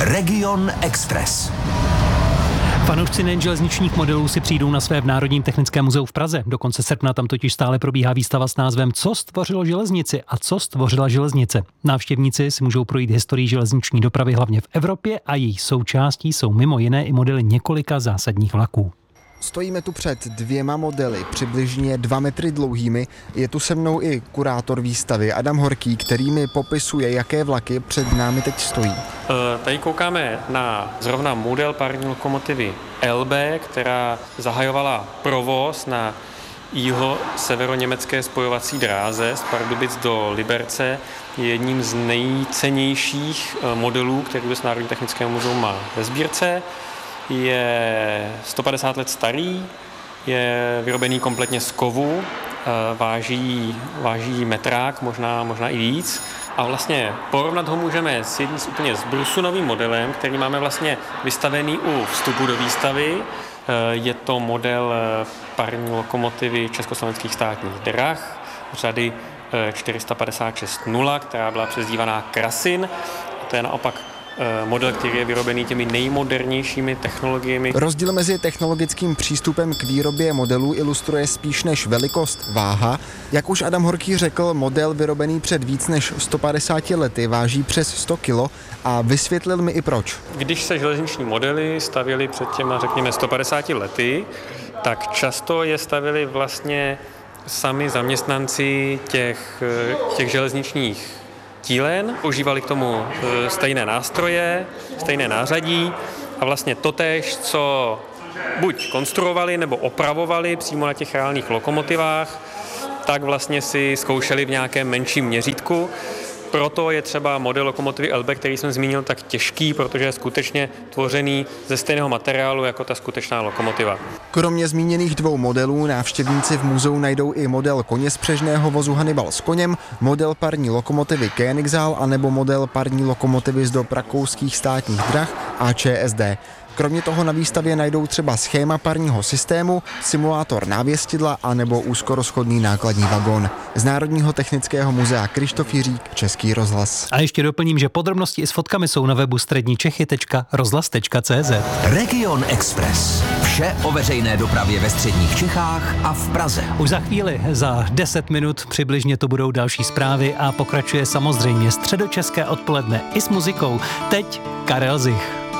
Region Express. Fanoušci nejen železničních modelů si přijdou na své v Národním technickém muzeu v Praze. Do konce srpna tam totiž stále probíhá výstava s názvem Co stvořilo železnici a co stvořila železnice. Návštěvníci si můžou projít historii železniční dopravy hlavně v Evropě a její součástí jsou mimo jiné i modely několika zásadních vlaků. Stojíme tu před 2 modely, přibližně 2 metry dlouhými. Je tu se mnou i kurátor výstavy Adam Horký, který mi popisuje, jaké vlaky před námi teď stojí. Tady koukáme na zrovna model parní lokomotivy LB, která zahajovala provoz na severoněmecké spojovací dráze z Pardubic do Liberce. Je jedním z nejcennějších modelů, který vůbec Národní technické muzeum má ve sbírce. Je 150 let starý, je vyrobený kompletně z kovu, váží metrák, možná i víc. A vlastně porovnat ho můžeme s jedním úplně s Brusunovým modelem, který máme vlastně vystavený u vstupu do výstavy. Je to model parní lokomotivy Československých státních drah řady 456-0, která byla přezdívaná Krasin. To je naopak model, který je vyrobený těmi nejmodernějšími technologiemi. Rozdíl mezi technologickým přístupem k výrobě modelů ilustruje spíš než velikost váha. Jak už Adam Horký řekl, model vyrobený před víc než 150 lety váží přes 100 kg a vysvětlil mi i proč. Když se železniční modely stavěly před těma, řekněme, 150 lety, tak často je stavěli vlastně sami zaměstnanci těch železničních dílen, používali k tomu stejné nástroje, stejné nářadí a vlastně totéž, co buď konstruovali nebo opravovali přímo na těch reálných lokomotivách, tak vlastně si zkoušeli v nějakém menším měřítku. Proto je třeba model lokomotivy LB, který jsem zmínil, tak těžký, protože je skutečně tvořený ze stejného materiálu jako ta skutečná lokomotiva. Kromě zmíněných 2 modelů návštěvníci v muzeu najdou i model koně spřežného vozu Hannibal s koněm, model parní lokomotivy Koenigsegg a nebo model parní lokomotivy z dob rakouských státních drah ČSD. Kromě toho na výstavě najdou třeba schéma parního systému, simulátor návěstidla a nebo úzkorozchodný nákladní vagón. Z Národního technického muzea Krištof Jiřík, Český rozhlas. A ještě doplním, že podrobnosti i s fotkami jsou na webu středničechy.rozhlas.cz. Region Express. Vše o veřejné dopravě ve středních Čechách a v Praze. Už za chvíli, za 10 minut přibližně to budou další zprávy a pokračuje samozřejmě středočeské odpoledne i s muzikou. Teď Karel Zich.